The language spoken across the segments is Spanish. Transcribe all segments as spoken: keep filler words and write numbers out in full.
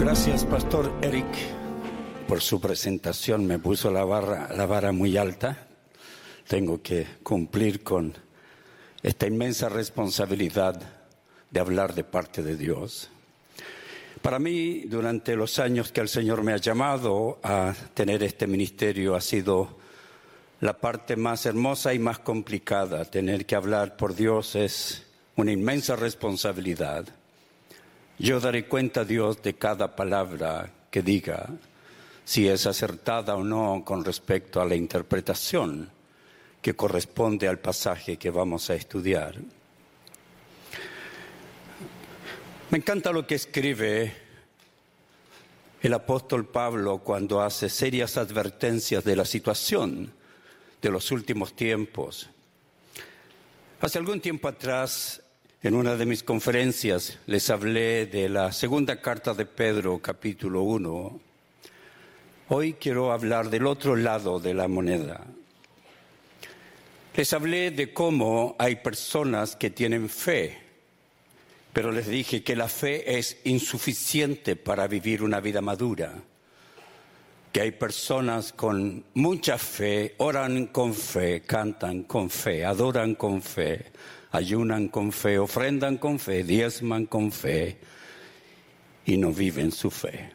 Gracias, Pastor Eric, por su presentación. Me puso la vara, la vara muy alta. Tengo que cumplir con esta inmensa responsabilidad de hablar de parte de Dios. Para mí, durante los años que el Señor me ha llamado a tener este ministerio, ha sido la parte más hermosa y más complicada. Tener que hablar por Dios es una inmensa responsabilidad. Yo daré cuenta a Dios de cada palabra que diga, si es acertada o no con respecto a la interpretación que corresponde al pasaje que vamos a estudiar. Me encanta lo que escribe el apóstol Pablo cuando hace serias advertencias de la situación de los últimos tiempos. Hace algún tiempo atrás, en una de mis conferencias, les hablé de la segunda carta de Pedro, capítulo uno. Hoy quiero hablar del otro lado de la moneda. Les hablé de cómo hay personas que tienen fe, pero les dije que la fe es insuficiente para vivir una vida madura. Que hay personas con mucha fe, oran con fe, cantan con fe, adoran con fe, ayunan con fe, ofrendan con fe, diezman con fe y no viven su fe.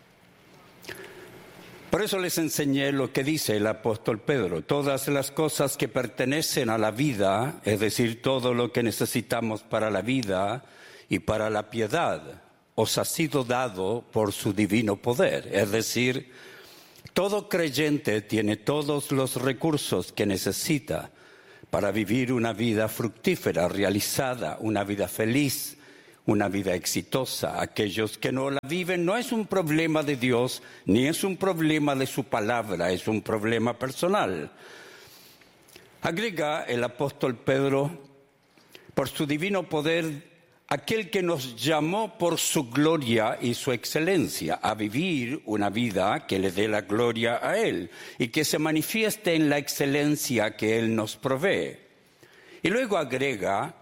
Por eso les enseñé lo que dice el apóstol Pedro. Todas las cosas que pertenecen a la vida, es decir, todo lo que necesitamos para la vida y para la piedad, os ha sido dado por su divino poder. Es decir, todo creyente tiene todos los recursos que necesita para vivir una vida fructífera, realizada, una vida feliz, una vida exitosa. Aquellos que no la viven no es un problema de Dios, ni es un problema de su palabra, es un problema personal. Agrega el apóstol Pedro, por su divino poder, aquel que nos llamó por su gloria y su excelencia a vivir una vida que le dé la gloria a Él y que se manifieste en la excelencia que Él nos provee. Y luego agrega,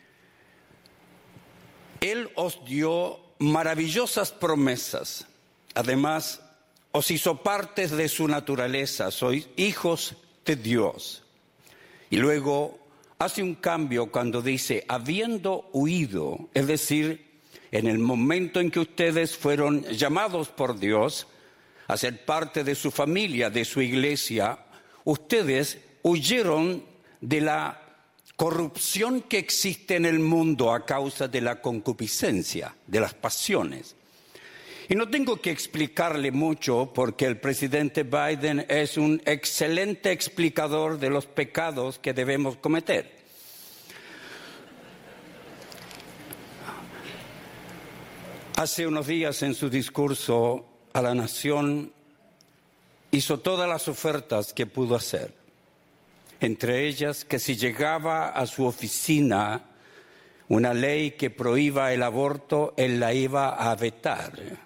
Él os dio maravillosas promesas. Además, os hizo partes de su naturaleza, sois hijos de Dios. Y luego hace un cambio cuando dice, habiendo huido, es decir, en el momento en que ustedes fueron llamados por Dios a ser parte de su familia, de su iglesia, ustedes huyeron de la corrupción que existe en el mundo a causa de la concupiscencia, de las pasiones. Y no tengo que explicarle mucho porque el presidente Biden es un excelente explicador de los pecados que debemos cometer. Hace unos días en su discurso a la nación hizo todas las ofertas que pudo hacer. Entre ellas que si llegaba a su oficina una ley que prohíba el aborto, él la iba a vetar.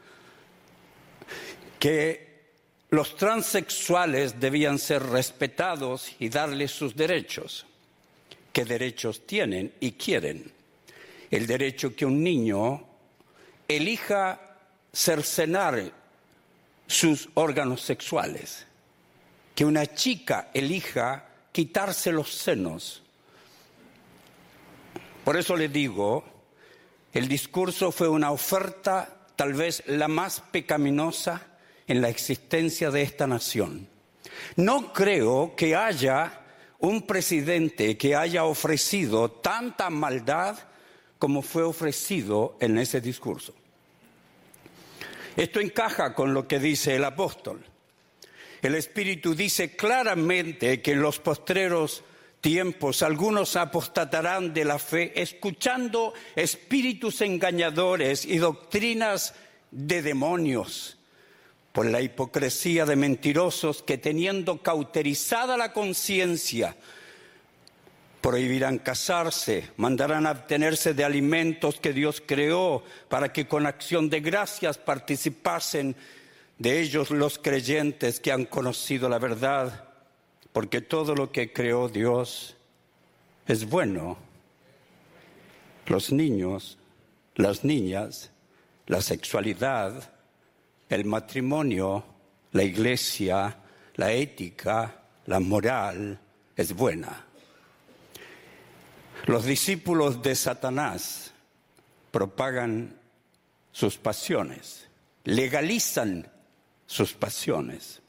Que los transexuales debían ser respetados y darles sus derechos. ¿Qué derechos tienen y quieren? El derecho que un niño elija cercenar sus órganos sexuales. Que una chica elija quitarse los senos. Por eso le digo, el discurso fue una oferta tal vez la más pecaminosa en la existencia de esta nación. No creo que haya un presidente que haya ofrecido tanta maldad como fue ofrecido en ese discurso. Esto encaja con lo que dice el apóstol. El Espíritu dice claramente que en los postreros tiempos algunos apostatarán de la fe, escuchando espíritus engañadores y doctrinas de demonios, por la hipocresía de mentirosos que, teniendo cauterizada la conciencia, prohibirán casarse, mandarán abstenerse de alimentos que Dios creó para que con acción de gracias participasen de ellos los creyentes que han conocido la verdad, porque todo lo que creó Dios es bueno. Los niños, las niñas, la sexualidad, el matrimonio, la iglesia, la ética, la moral es buena. Los discípulos de Satanás propagan sus pasiones, legalizan sus pasiones.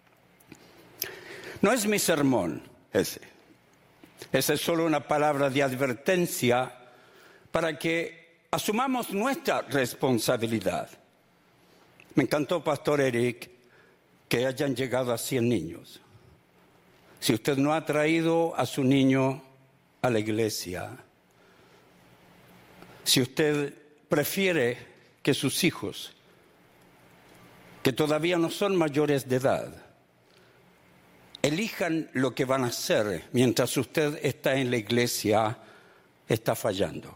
No es mi sermón ese. Esa es solo una palabra de advertencia para que asumamos nuestra responsabilidad. Me encantó, Pastor Eric, que hayan llegado a cien niños. Si usted no ha traído a su niño a la iglesia, si usted prefiere que sus hijos, que todavía no son mayores de edad, elijan lo que van a hacer mientras usted está en la iglesia, está fallando.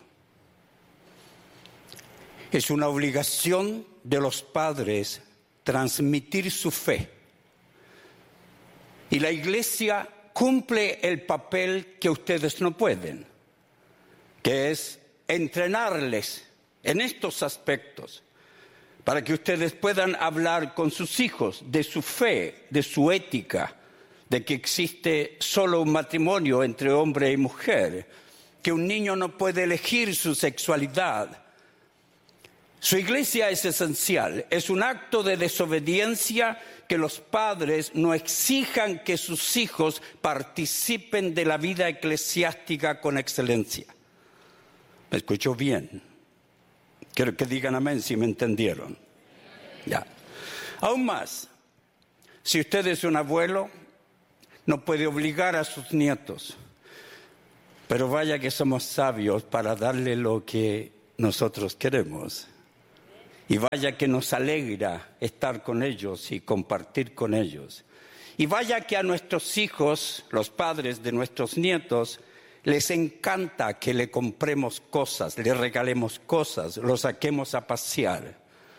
Es una obligación de los padres transmitir su fe. Y la iglesia cumple el papel que ustedes no pueden, que es entrenarles en estos aspectos, para que ustedes puedan hablar con sus hijos de su fe, de su ética, de que existe solo un matrimonio entre hombre y mujer, que un niño no puede elegir su sexualidad. Su iglesia es esencial, es un acto de desobediencia que los padres no exijan que sus hijos participen de la vida eclesiástica con excelencia. ¿Me escuchó bien? Quiero que digan amén si me entendieron. Ya. Aún más, si usted es un abuelo, no puede obligar a sus nietos, pero vaya que somos sabios para darle lo que nosotros queremos. Y vaya que nos alegra estar con ellos y compartir con ellos. Y vaya que a nuestros hijos, los padres de nuestros nietos, les encanta que le compremos cosas, le regalemos cosas, los saquemos a pasear.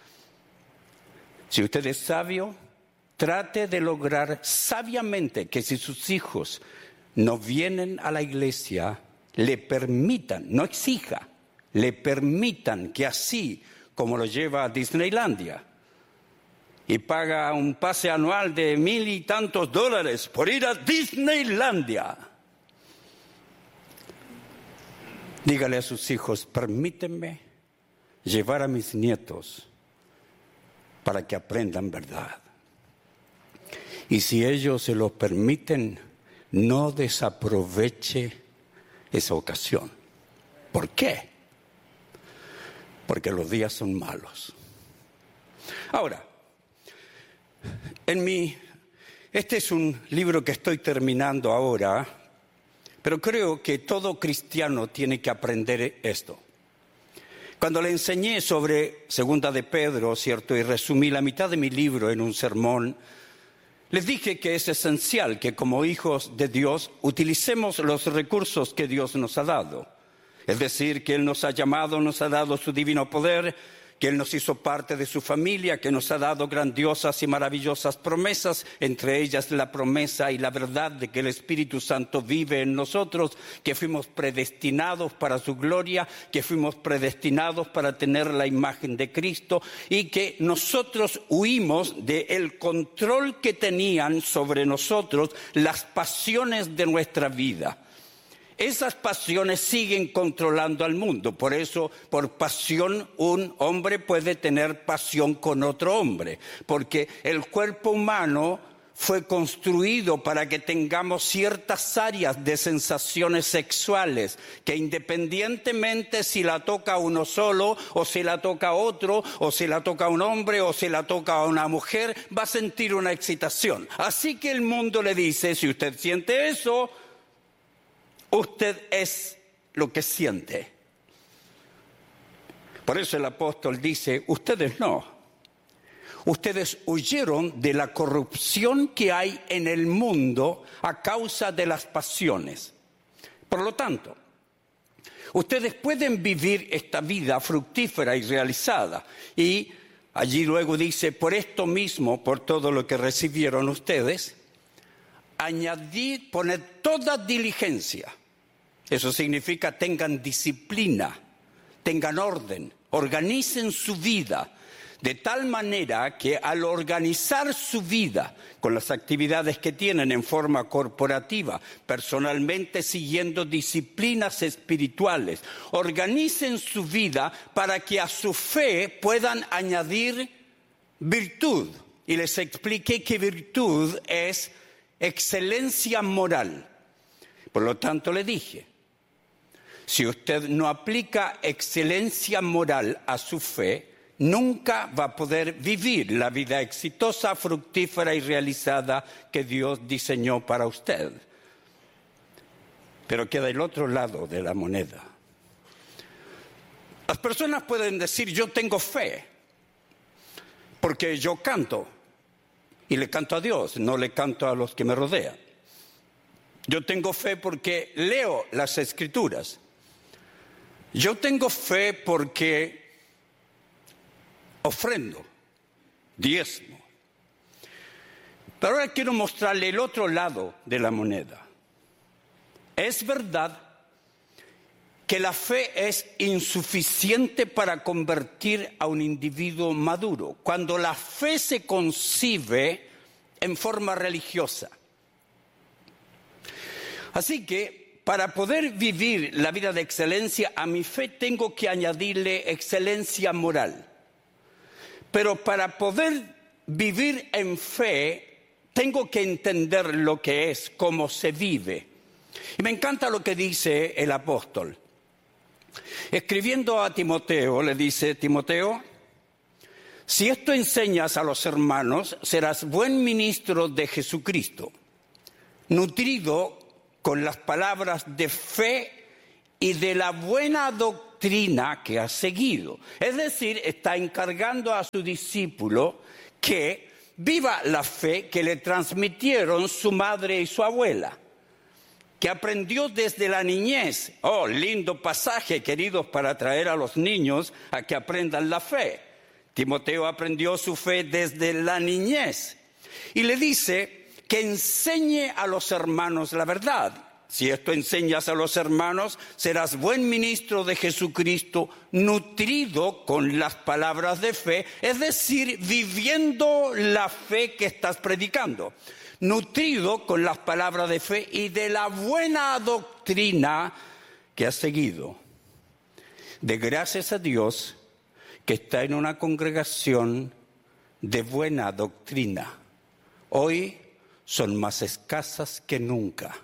Si usted es sabio, trate de lograr sabiamente que si sus hijos no vienen a la iglesia, le permitan, no exija, le permitan que así como lo lleva a Disneylandia y paga un pase anual de mil y tantos dólares por ir a Disneylandia. Dígale a sus hijos, permítanme llevar a mis nietos para que aprendan verdad. Y si ellos se lo permiten, no desaproveche esa ocasión. ¿Por qué? Porque los días son malos. Ahora, en mi, este es un libro que estoy terminando ahora, pero creo que todo cristiano tiene que aprender esto. Cuando le enseñé sobre Segunda de Pedro, ¿cierto? Y resumí la mitad de mi libro en un sermón, les dije que es esencial que como hijos de Dios utilicemos los recursos que Dios nos ha dado. Es decir, que Él nos ha llamado, nos ha dado su divino poder, que Él nos hizo parte de su familia, que nos ha dado grandiosas y maravillosas promesas, entre ellas la promesa y la verdad de que el Espíritu Santo vive en nosotros, que fuimos predestinados para su gloria, que fuimos predestinados para tener la imagen de Cristo y que nosotros huimos del control que tenían sobre nosotros las pasiones de nuestra vida. Esas pasiones siguen controlando al mundo, por eso por pasión un hombre puede tener pasión con otro hombre, porque el cuerpo humano fue construido para que tengamos ciertas áreas de sensaciones sexuales, que independientemente si la toca a uno solo, o si la toca a otro, o si la toca a un hombre, o si la toca a una mujer, va a sentir una excitación. Así que el mundo le dice, si usted siente eso, usted es lo que siente. Por eso el apóstol dice, ustedes no. Ustedes huyeron de la corrupción que hay en el mundo a causa de las pasiones. Por lo tanto, ustedes pueden vivir esta vida fructífera y realizada. Y allí luego dice, por esto mismo, por todo lo que recibieron ustedes, añadid, poned toda diligencia. Eso significa tengan disciplina, tengan orden, Organicen su vida de tal manera que al organizar su vida con las actividades que tienen en forma corporativa, personalmente siguiendo disciplinas espirituales, organicen su vida para que a su fe puedan añadir virtud. Y les expliqué que virtud es excelencia moral. Por lo tanto, le dije, si usted no aplica excelencia moral a su fe, nunca va a poder vivir la vida exitosa, fructífera y realizada que Dios diseñó para usted. Pero queda el otro lado de la moneda. Las personas pueden decir, yo tengo fe, porque yo canto, y le canto a Dios, no le canto a los que me rodean. Yo tengo fe porque leo las Escrituras. Yo tengo fe porque ofrendo, diezmo. Pero ahora quiero mostrarle el otro lado de la moneda. Es verdad que la fe es insuficiente para convertir a un individuo maduro, cuando la fe se concibe en forma religiosa. Así que, para poder vivir la vida de excelencia, a mi fe tengo que añadirle excelencia moral. Pero para poder vivir en fe, tengo que entender lo que es, cómo se vive. Y me encanta lo que dice el apóstol. Escribiendo a Timoteo, le dice, Timoteo, si esto enseñas a los hermanos, serás buen ministro de Jesucristo, nutrido con las palabras de fe y de la buena doctrina que has seguido. Es decir, está encargando a su discípulo que viva la fe que le transmitieron su madre y su abuela, que aprendió desde la niñez. Oh, lindo pasaje, queridos, para traer a los niños a que aprendan la fe. Timoteo aprendió su fe desde la niñez. Y le dice que enseñe a los hermanos la verdad. Si esto enseñas a los hermanos, serás buen ministro de Jesucristo, nutrido con las palabras de fe, es decir, viviendo la fe que estás predicando. Nutrido con las palabras de fe y de la buena doctrina que has seguido. De gracias a Dios que está en una congregación de buena doctrina. Hoy son más escasas que nunca.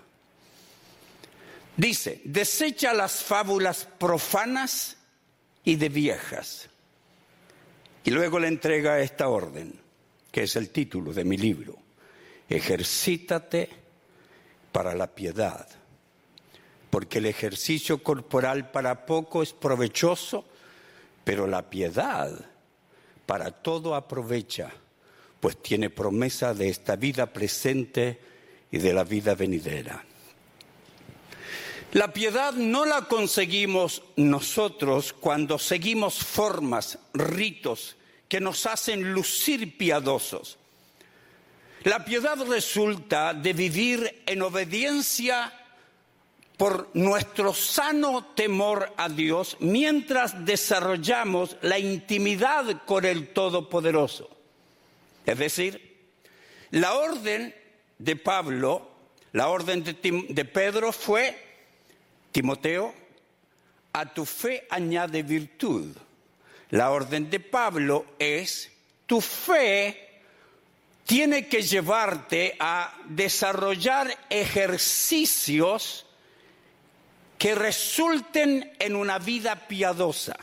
Dice, desecha las fábulas profanas y de viejas. Y luego le entrega esta orden, que es el título de mi libro. Ejercítate para la piedad, porque el ejercicio corporal para poco es provechoso, pero la piedad para todo aprovecha, pues tiene promesa de esta vida presente y de la vida venidera. La piedad no la conseguimos nosotros cuando seguimos formas, ritos que nos hacen lucir piadosos. La piedad resulta de vivir en obediencia por nuestro sano temor a Dios mientras desarrollamos la intimidad con el Todopoderoso. Es decir, la orden de Pablo, la orden de, Tim, de Pedro fue, Timoteo, a tu fe añade virtud. La orden de Pablo es, tu fe tiene que llevarte a desarrollar ejercicios que resulten en una vida piadosa.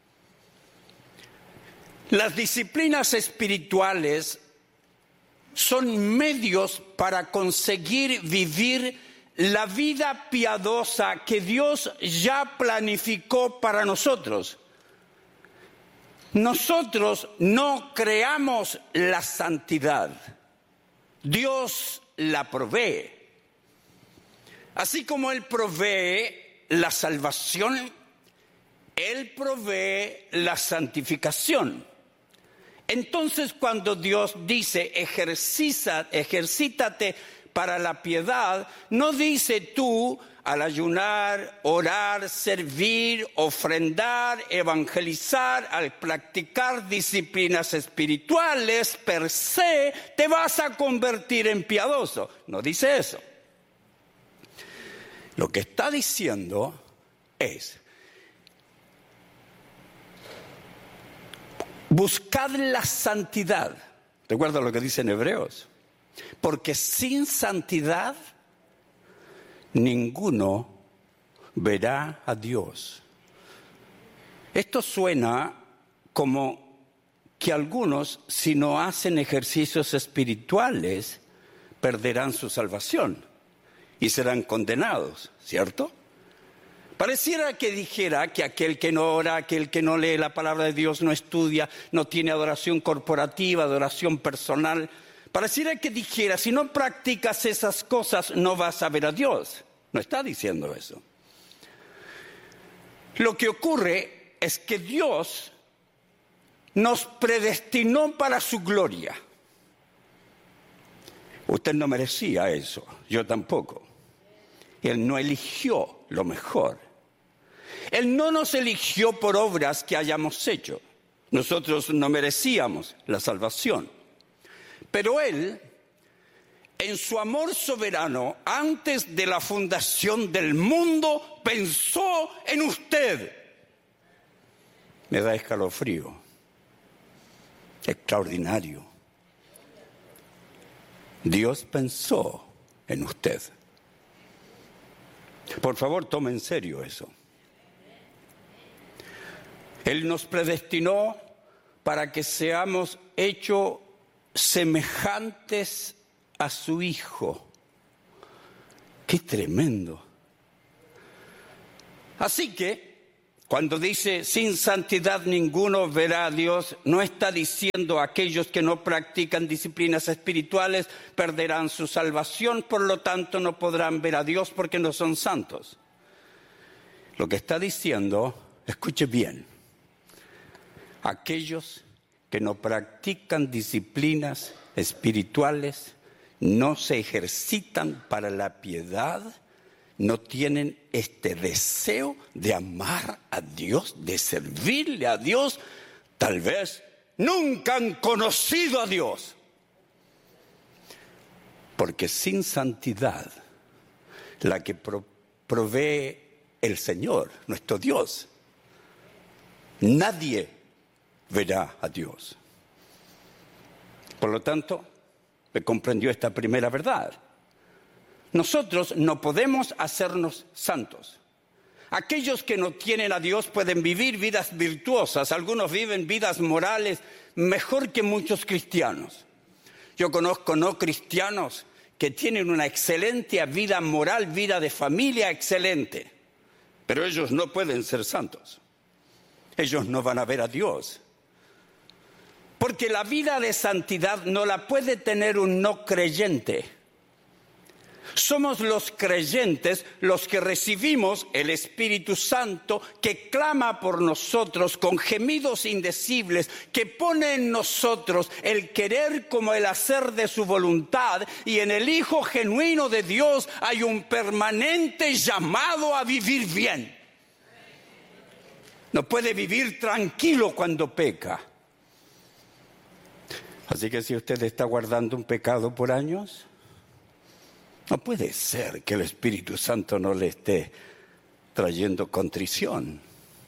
Las disciplinas espirituales son medios para conseguir vivir la vida piadosa que Dios ya planificó para nosotros. Nosotros no creamos la santidad, Dios la provee. Así como Él provee la salvación, Él provee la santificación. Entonces, cuando Dios dice ejercita, ejercítate para la piedad, no dice tú al ayunar, orar, servir, ofrendar, evangelizar, al practicar disciplinas espirituales, per se, te vas a convertir en piadoso. No dice eso. Lo que está diciendo es: buscad la santidad. ¿Recuerda lo que dice en Hebreos? Porque sin santidad ninguno verá a Dios. Esto suena como que algunos, si no hacen ejercicios espirituales, perderán su salvación y serán condenados, ¿cierto? Pareciera que dijera que aquel que no ora, aquel que no lee la palabra de Dios, no estudia, no tiene adoración corporativa, adoración personal. Pareciera que dijera, si no practicas esas cosas, no vas a ver a Dios. No está diciendo eso. Lo que ocurre es que Dios nos predestinó para su gloria. Usted no merecía eso, yo tampoco. Él no eligió lo mejor. Él no nos eligió por obras que hayamos hecho. Nosotros no merecíamos la salvación. Pero Él, en su amor soberano, antes de la fundación del mundo, pensó en usted. Me da escalofrío. Extraordinario. Dios pensó en usted. Por favor, tome en serio eso. Él nos predestinó para que seamos hechos semejantes a su Hijo. ¡Qué tremendo! Así que, cuando dice sin santidad ninguno verá a Dios, no está diciendo aquellos que no practican disciplinas espirituales perderán su salvación, por lo tanto no podrán ver a Dios porque no son santos. Lo que está diciendo, escuche bien, aquellos que no practican disciplinas espirituales, no se ejercitan para la piedad, no tienen este deseo de amar a Dios, de servirle a Dios, tal vez nunca han conocido a Dios. Porque sin santidad, la que pro- provee el Señor, nuestro Dios, nadie verá a Dios. Por lo tanto, me comprendió esta primera verdad. Nosotros no podemos hacernos santos. Aquellos que no tienen a Dios pueden vivir vidas virtuosas. Algunos viven vidas morales mejor que muchos cristianos. Yo conozco no cristianos que tienen una excelente vida moral, vida de familia excelente. Pero ellos no pueden ser santos. Ellos no van a ver a Dios. Porque la vida de santidad no la puede tener un no creyente. Somos los creyentes los que recibimos el Espíritu Santo que clama por nosotros con gemidos indecibles, que pone en nosotros el querer como el hacer de su voluntad, y en el Hijo genuino de Dios hay un permanente llamado a vivir bien. No puede vivir tranquilo cuando peca. Así que si usted está guardando un pecado por años, no puede ser que el Espíritu Santo no le esté trayendo contrición.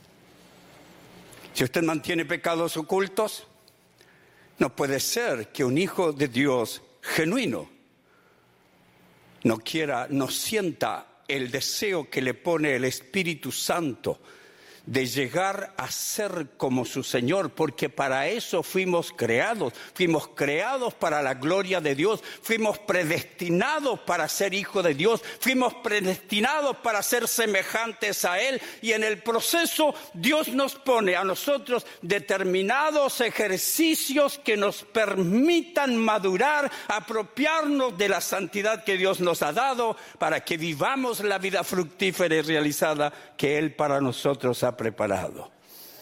Si usted mantiene pecados ocultos, no puede ser que un hijo de Dios genuino no quiera, no sienta el deseo que le pone el Espíritu Santo de llegar a ser como su Señor, porque para eso fuimos creados, fuimos creados para la gloria de Dios, fuimos predestinados para ser hijos de Dios, fuimos predestinados para ser semejantes a Él, y en el proceso Dios nos pone a nosotros determinados ejercicios que nos permitan madurar, apropiarnos de la santidad que Dios nos ha dado, para que vivamos la vida fructífera y realizada que Él para nosotros ha preparado.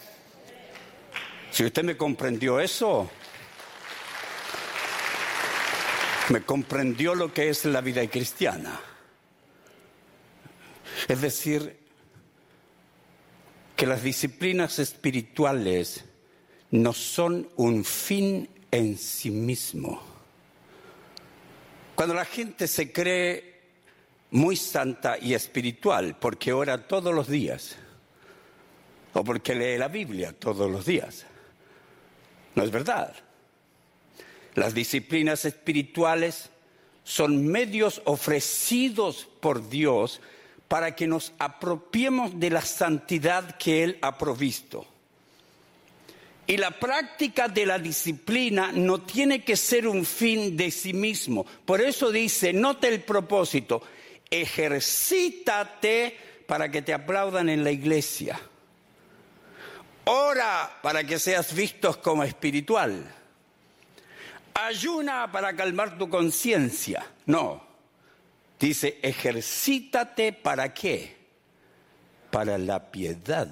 Si usted me comprendió eso, me comprendió lo que es la vida cristiana. Es decir, que las disciplinas espirituales no son un fin en sí mismo. Cuando la gente se cree muy santa y espiritual porque ora todos los días o porque lee la Biblia todos los días, no es verdad. Las disciplinas espirituales son medios ofrecidos por Dios para que nos apropiemos de la santidad que Él ha provisto. Y la práctica de la disciplina no tiene que ser un fin de sí mismo. Por eso dice, note el propósito, ejercítate para que te aplaudan en la iglesia. Ora para que seas visto como espiritual. Ayuna para calmar tu conciencia. No, dice, ejercítate ¿para qué? Para la piedad.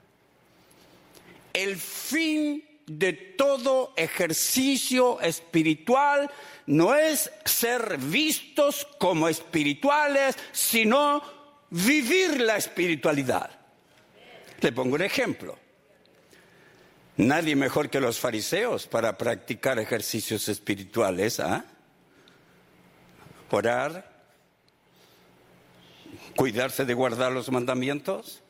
El fin de todo ejercicio espiritual no es ser vistos como espirituales, sino vivir la espiritualidad. Le pongo un ejemplo. Nadie mejor que los fariseos para practicar ejercicios espirituales, ¿ah? Orar, cuidarse de guardar los mandamientos,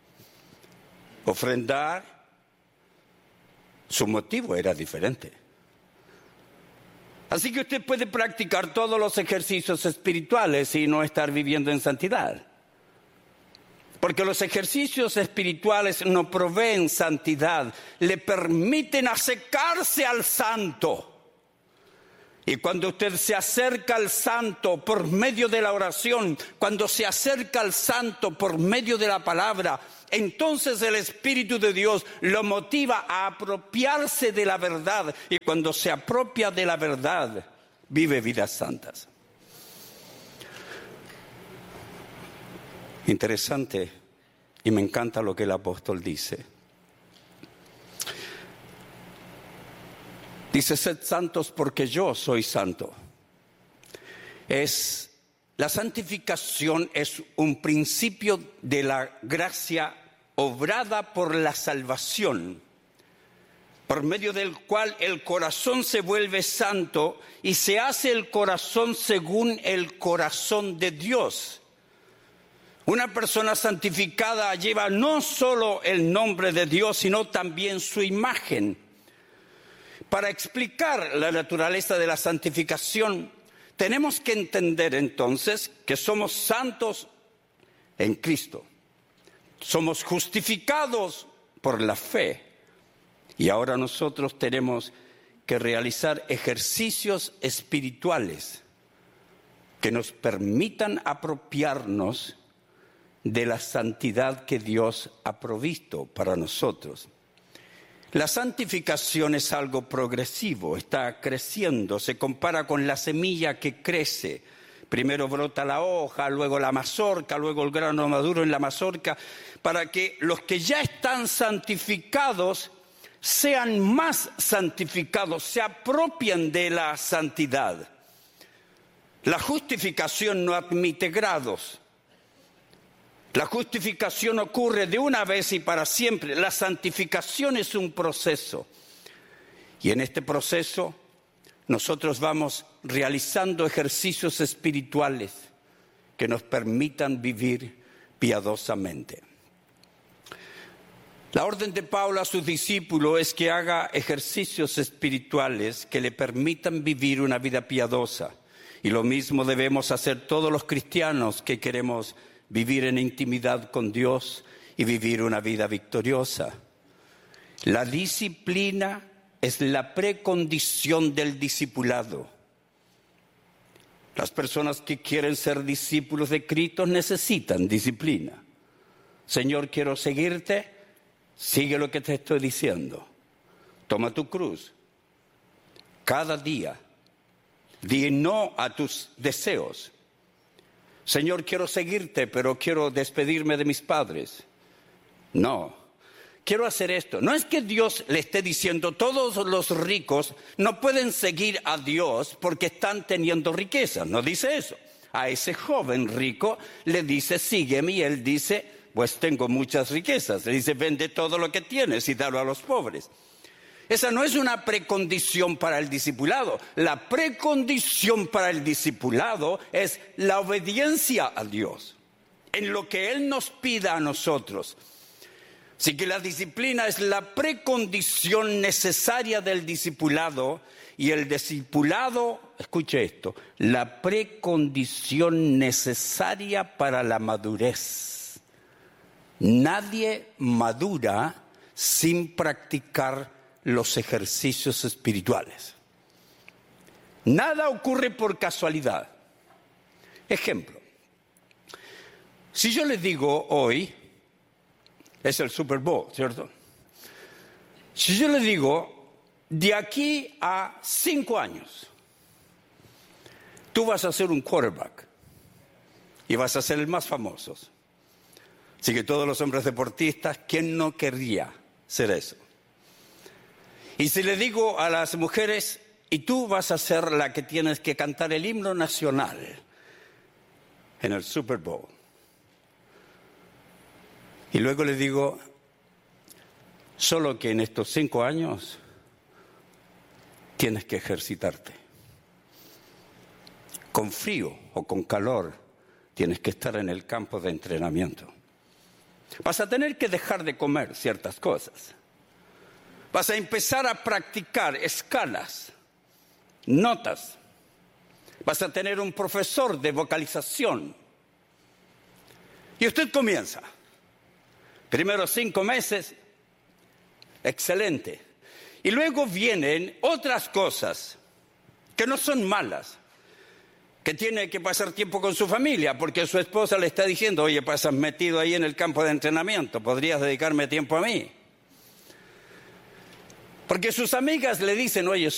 ofrendar. Su motivo era diferente. Así que usted puede practicar todos los ejercicios espirituales y no estar viviendo en santidad. Porque los ejercicios espirituales no proveen santidad, le permiten acercarse al santo. Y cuando usted se acerca al santo por medio de la oración, cuando se acerca al santo por medio de la palabra, entonces el Espíritu de Dios lo motiva a apropiarse de la verdad. Y cuando se apropia de la verdad, vive vidas santas. Interesante, y me encanta lo que el apóstol dice. Dice, sed santos porque yo soy santo. Es, la santificación es un principio de la gracia obrada por la salvación, por medio del cual el corazón se vuelve santo y se hace el corazón según el corazón de Dios. Una persona santificada lleva no solo el nombre de Dios, sino también su imagen. Para explicar la naturaleza de la santificación, tenemos que entender entonces que somos santos en Cristo. Somos justificados por la fe. Y ahora nosotros tenemos que realizar ejercicios espirituales que nos permitan apropiarnos de la santidad que Dios ha provisto para nosotros. La santificación es algo progresivo, está creciendo, se compara con la semilla que crece. Primero brota la hoja, luego la mazorca, luego el grano maduro en la mazorca, para que los que ya están santificados sean más santificados, se apropien de la santidad. La justificación no admite grados. La justificación ocurre de una vez y para siempre. La santificación es un proceso. Y en este proceso nosotros vamos realizando ejercicios espirituales que nos permitan vivir piadosamente. La orden de Pablo a sus discípulos es que haga ejercicios espirituales que le permitan vivir una vida piadosa. Y lo mismo debemos hacer todos los cristianos que queremos vivir en intimidad con Dios y vivir una vida victoriosa. La disciplina es la precondición del discipulado. Las personas que quieren ser discípulos de Cristo necesitan disciplina. Señor, quiero seguirte, sigue lo que te estoy diciendo. Toma tu cruz. Cada día, di no a tus deseos. Señor, quiero seguirte, pero quiero despedirme de mis padres. No, quiero hacer esto. No es que Dios le esté diciendo, todos los ricos no pueden seguir a Dios porque están teniendo riqueza. No dice eso. a ese joven rico, le dice, sígueme, y él dice, pues tengo muchas riquezas. Le dice, vende todo lo que tienes y dalo a los pobres. Esa no es una precondición para el discipulado. La precondición para el discipulado es la obediencia a Dios, en lo que Él nos pida a nosotros. Así que la disciplina es la precondición necesaria del discipulado, y el discipulado, escuche esto, la precondición necesaria para la madurez. Nadie madura sin practicar los ejercicios espirituales. Nada ocurre por casualidad. Ejemplo, si yo les digo hoy, es el Super Bowl, ¿cierto? Si yo les digo, de aquí a cinco años, tú vas a ser un quarterback y vas a ser el más famoso. Así que todos los hombres deportistas, ¿quién no querría ser eso? Y si le digo a las mujeres, y tú vas a ser la que tienes que cantar el himno nacional en el Super Bowl. Y luego le digo, solo que en estos cinco años tienes que ejercitarte. Con frío o con calor tienes que estar en el campo de entrenamiento. Vas a tener que dejar de comer ciertas cosas. Vas a empezar a practicar escalas, notas. Vas a tener un profesor de vocalización. Y usted comienza. Primero cinco meses, excelente. Y luego vienen otras cosas que no son malas, que tiene que pasar tiempo con su familia, porque su esposa le está diciendo, oye, pasas metido ahí en el campo de entrenamiento, podrías dedicarme tiempo a mí. Porque sus amigas le dicen, oye,